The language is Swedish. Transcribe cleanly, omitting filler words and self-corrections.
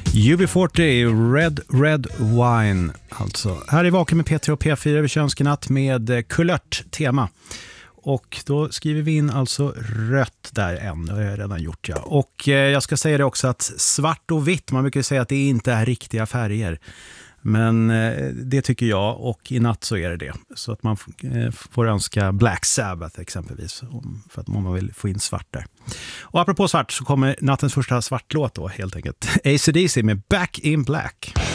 UB40, Red Wine alltså. Här är Vaken med P3 och P4 över Könskenatt med kulört tema. Och då skriver vi in alltså rött där än, det har jag redan gjort ja. Och jag ska säga det också att svart och vitt, man brukar säga att det inte är riktiga färger. Men det tycker jag, och i natt så är det. Så att man får önska Black Sabbath exempelvis, för att man vill få in svart där. Och apropå svart så kommer nattens första svartlåt då helt enkelt. AC/DC med Back in Black.